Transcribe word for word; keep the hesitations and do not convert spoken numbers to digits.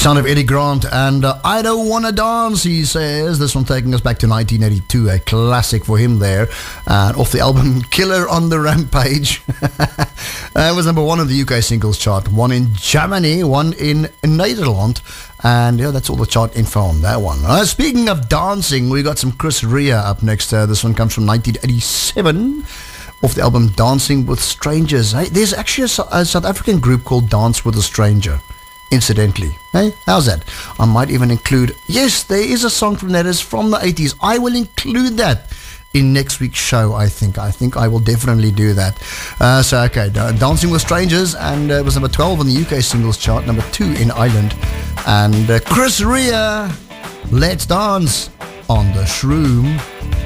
sound of Eddie Grant and uh, I Don't Wanna Dance, he says. This one taking us back to nineteen eighty-two, a classic for him there. And off the album Killer on the Rampage. uh, it was number one on the U K singles chart, one in Germany, one in Nederland. And yeah, that's all the chart info on that one. Uh, speaking of dancing, we got some Chris Rea up next. Uh, this one comes from nineteen eighty-seven. Off the album Dancing with Strangers. Hey, there's actually a, a South African group called Dance with a Stranger, incidentally. Hey, how's that? I might even include, yes, there is a song from that is from the eighties. I will include that in next week's show, I think. I think I will definitely do that. Uh, so, okay, Dancing with Strangers, and uh, it was number twelve on the U K singles chart, number two in Ireland. And uh, Chris Rea, Let's Dance on the Shroom.